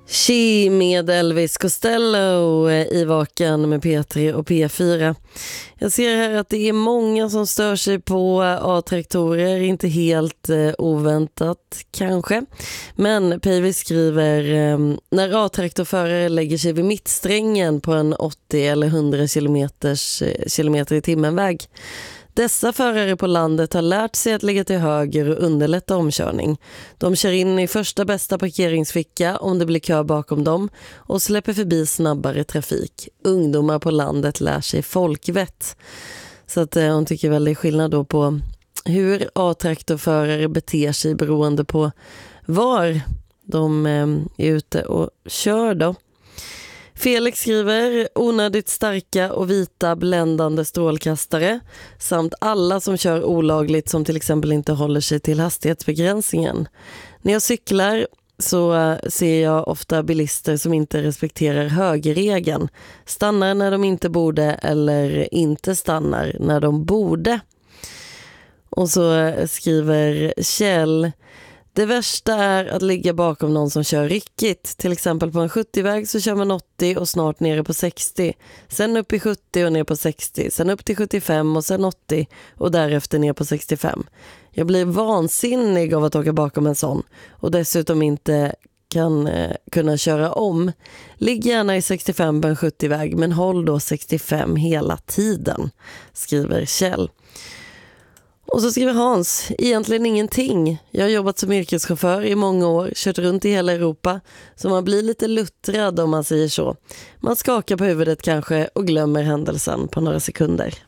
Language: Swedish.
She med Elvis Costello i Vaken med P3 och P4. Jag ser här att det är många som stör sig på A-traktorer, inte helt oväntat kanske. Men Päivi skriver, när A-traktorförare lägger sig vid mittsträngen på en 80 eller 100 kilometer i timmen väg. Dessa förare på landet har lärt sig att lägga till höger och underlätta omkörning. De kör in i första bästa parkeringsficka om det blir kö bakom dem och släpper förbi snabbare trafik. Ungdomar på landet lär sig folkvett. Så att hon tycker väl det är skillnad då på hur A-traktorförare beter sig beroende på var de är ute och kör då. Felix skriver onödigt starka och vita bländande strålkastare samt alla som kör olagligt som till exempel inte håller sig till hastighetsbegränsningen. När jag cyklar så ser jag ofta bilister som inte respekterar högerregeln. Stannar när de inte borde eller inte stannar när de borde. Och så skriver Kjell: det värsta är att ligga bakom någon som kör ryckigt. Till exempel på en 70-väg så kör man 80 och snart nere på 60. Sen upp i 70 och ner på 60. Sen upp till 75 och sen 80 och därefter ner på 65. Jag blir vansinnig av att åka bakom en sån och dessutom inte kunna köra om. Ligg gärna i 65 på en 70-väg men håll då 65 hela tiden, skriver Kjell. Och så skriver Hans, egentligen ingenting. Jag har jobbat som yrkeschaufför i många år, kört runt i hela Europa, så man blir lite luttrad om man säger så. Man skakar på huvudet kanske och glömmer händelsen på några sekunder.